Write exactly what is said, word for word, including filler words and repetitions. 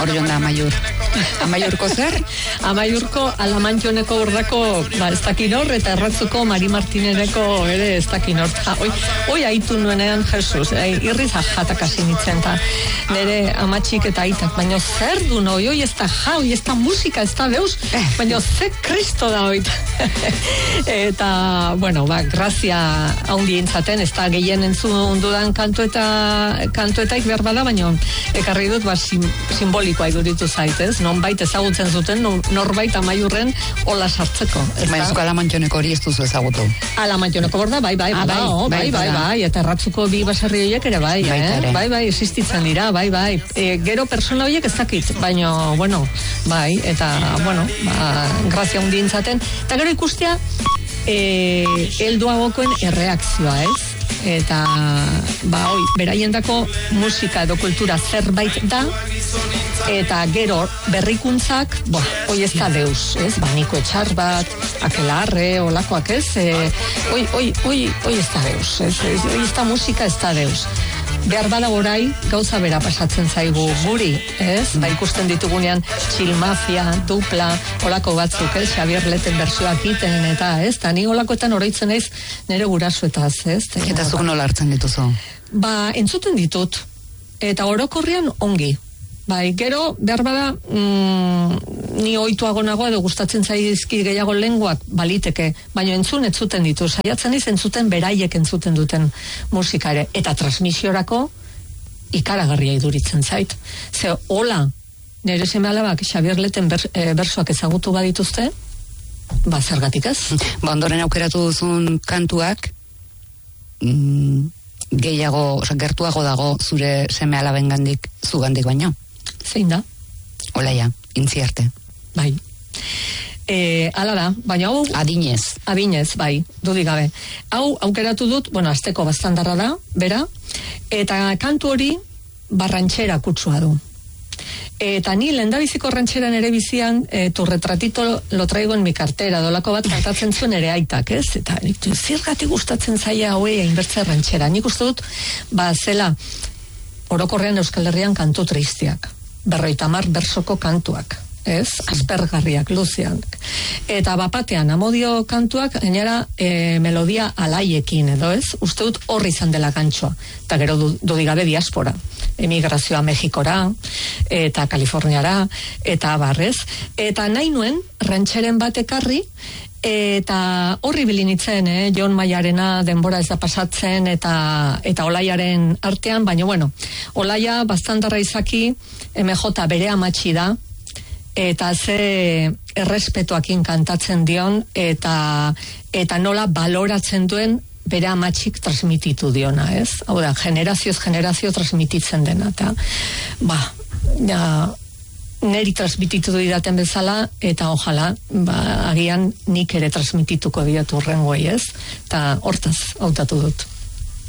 hor joan da Amaiur. Amaiurko zer? Amaiurko Alamantioneko bordako, ba, ez dakin hor, eta erratzuko Mari Martineneko ere ez dakin hor. Oi, oi aitu nuenean Jesus, eh, irriz jatak hasi nintzen, eta nire amatxik eta aitak, baina zer du noi, oi ez da ja, oi ez da musika, ez da deus, baina ze kristo da oi. Eta, bueno, ba, grazia haundi intzaten, ez da gehien entzun dudan kantu eta kantuetaik behar bada, baina ekarri dut, ba, sim, simbolikoa iduritu zaitez, nonbait ezagutzen zuten, norbait Amaiurren hola sartzeko. Baina zuko Alamantioneko hori ez duzu ezagutu. Alamantioneko borda, bai, bai, bai, bai, bai, bai, eta erratzuko bi baserri horiek ere bai, eh? Bai, bai, existitzen dira, bai, bai. E, gero persona horiek ez dakit, baina, bueno, bai, eta, bueno, ba, grazia hundi intzaten. Eta gero ikustea, e, helduagokoen erreakzioa, ez? Eta, ba, oi, beraiendako musika edo kultura zerbait da, eta gero berrikuntzak, bo, oi ez da deus, ez? Baniko etxar bat, akelarre, olakoak ez, e, oi, oi, oi, oi ez da deus, ez? Oi ez da musika ez da deus. Behar bada orai gauza bera pasatzen zaigu guri, ez? Ba ikusten ditugunean Chill Mafia, Dupla, olako batzuk, ez? Xabier Leten bertsioak iten, eta ez? Ta ni olakoetan oroitzen naiz nire gurasoetaz, ez? Eta zuk nola hartzen dituzu? Ba, entzuten ditut, eta orokorrean ongi. Bai, gero, behar bada, mm, ni ohituago nagoa edo gustatzen zaizki gehiago lenguak baliteke, baina entzun entzuten ditu, saiatzen iz entzuten beraiek entzuten duten musika ere, eta transmisiorako ikaragarria iduritzen zait. Ze, hola, nire seme alabak Xabier Leten ber, e, bersoak ezagutu badituzte, ba, zergatik ez? Ba, ondoren aukeratu duzun kantuak, mm, gehiago, oza, gertuago dago zure seme alabengandik, zugandik baino. Zein da? Olaia, Intziarte. Bai. E, ala da, baina hau... Adinez. Adinez, bai, dudik gabe. Hau, aukeratu dut, bueno, azteko bastandarra da, bera, eta kantu hori barrantxera kutsua du. Eta ni lehendabiziko rantxeran ere bizian, e, tu retratito lo traigo en mi cartera, dolako bat kantatzen zuen ere aitak, ez? Eta zirgati gustatzen zaia hoea inbertze rantxera. Nik uste dut, ba, zela, orokorrean Euskal Herrian kantu tristiak. Berroita mar bersoko kantuak, ez? Aspergarriak, luziak. Eta bapatean, amodio kantuak, gainera, e, melodia alaiekin, edo ez? Uste dut horri izan dela kantxoa. Eta gero du, dudigabe diaspora. Emigrazioa Mexikora, eta Kaliforniara, eta barrez. Eta nahi nuen, rantxeren bat ekarri, eta horri bilinitzen, eh? Jon Maiarena denbora ez da pasatzen, eta eta Olaiaren artean, baina bueno, Olaia bastandarra izaki, M J bere amatxi da, eta ze errespetuakin kantatzen dion, eta eta nola baloratzen duen bere amatxik transmititu diona, ez? Hau da, generazioz generazio transmititzen dena, eta ba, ja, neri transmititu didaten bezala, eta ojala, ba, agian nik ere transmitituko diatu urrengoei, ez? Eta hortaz, hautatu dut.